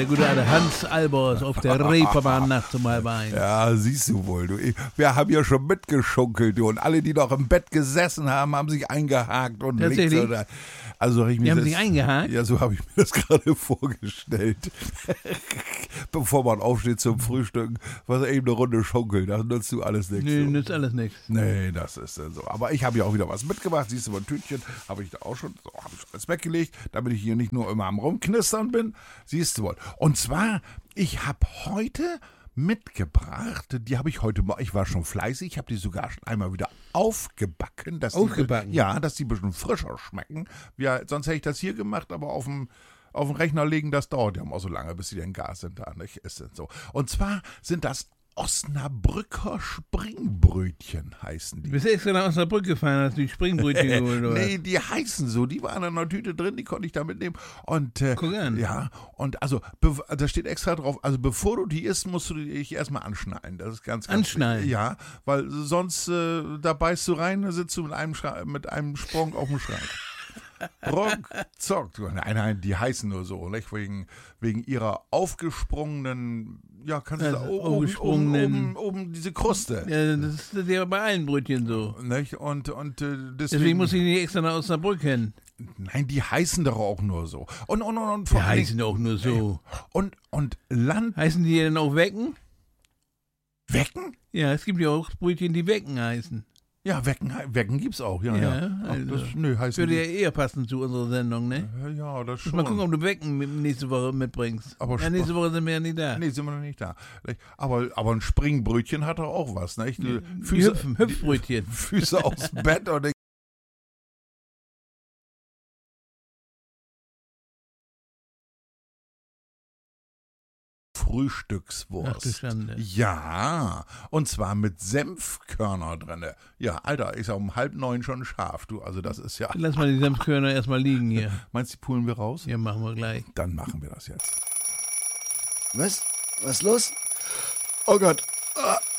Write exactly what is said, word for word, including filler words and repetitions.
gute alte Hans Albers auf der Reeperbahn nachts um halb eins. Ja, siehst du wohl. Du. Wir haben ja schon mitgeschunkelt, du. Und alle, die noch im Bett gesessen haben, haben sich eingehakt und Tatsächlich? links oder. Also hab ich Die mir haben das, sich eingehakt? Ja, so habe ich mir das gerade vorgestellt. Bevor man aufsteht zum Frühstücken, was eben eine Runde schunkelt. Das nutzt du alles nichts. Nö, so. nützt alles nichts. Nee, das ist äh, so. Aber ich habe ja auch wieder was mitgebracht. Siehst du, mein Tütchen habe ich da auch schon, so habe ich alles weggelegt, damit ich hier nicht nur immer am Rumknistern bin. Siehst du wohl. Und zwar, ich habe heute mitgebracht, die habe ich heute mal, ich war schon fleißig, ich habe die sogar schon einmal wieder aufgebacken. Dass Aufgebacken? Die, ja, dass die ein bisschen frischer schmecken. Ja, sonst hätte ich das hier gemacht, aber auf dem auf den Rechner legen, das dauert ja immer so lange, bis sie dann gar sind da, nicht? Ist denn so. Und zwar sind das Osnabrücker Springbrötchen, heißen die. Du bist extra nach Osnabrück gefahren, hast die Springbrötchen geholt, oder? Nee, die heißen so, die waren in einer Tüte drin, die konnte ich da mitnehmen. Und, äh, Guck an. Ja, und also, be- da steht extra drauf, also bevor du die isst, musst du dich erstmal anschnallen. Das ist ganz, ganz Anschnallen? wichtig. Ja, weil sonst, äh, da beißt du rein, da sitzt du mit einem, Schra- mit einem Sprung auf dem Schrank. Ruckzuck. Nein, nein, die heißen nur so, nicht? Wegen, wegen ihrer aufgesprungenen, ja, kannst du Also sagen, oben, aufgesprungenen- oben, oben, oben diese Kruste. Ja, das ist ja bei allen Brötchen so. Nicht? Und, und äh, deswegen, Deswegen muss ich nicht extra nach Osnabrück hin. Nein, die heißen doch auch nur so. Und, und, und, und vor Die allen heißen auch nur so. Und, und Land Heißen die denn auch Wecken? wecken? Ja, es gibt ja auch Brötchen, die Wecken heißen. Ja, wecken, wecken gibt's auch, ja, ja. Ja, Ach, also, das, nö, heißen Würde ja die. eher passen zu unserer Sendung, ne? Ja, das schon. Mal gucken, ob du Wecken mit- nächste Woche mitbringst. Aber ja, nächste Woche sind wir ja nicht da. Nee, sind wir noch nicht da. Aber, aber ein Springbrötchen hat doch auch was, nicht? Die Füße, Hüpfen, Hüpfbrötchen. Füße aufs Bett und Frühstückswurst. Ach du Schande. Ja, und zwar mit Senfkörner drinne. Ja, Alter, ist ja um halb neun schon scharf, du. Also das ist ja. Lass mal die Senfkörner erstmal liegen hier. Meinst du, die pulen wir raus? Ja, machen wir gleich. Dann machen wir das jetzt. Was? Was los? Oh Gott. Ah.